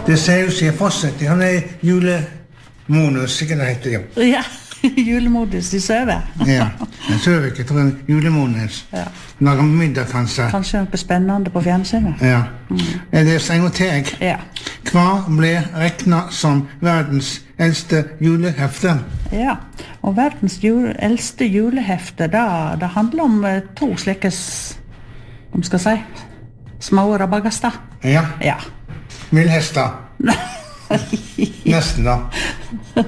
Det ser jo seg fortsatt. Han julemonus, ikke det heter det. Ja, julemodus i Søve. Ja, en Søvik, jeg tror en julemonus. Ja. Lager middag, kanskje. Kanskje noe spennende på fjernsynet. Ja. Det så en gang til jeg. Ja. Hva ble regnet som verdens eldste julehefte? Ja, og verdens eldste julehefte, det handler om to slike, skal si, små rabagaster. Ja. Ja. Villhester. Nesten da.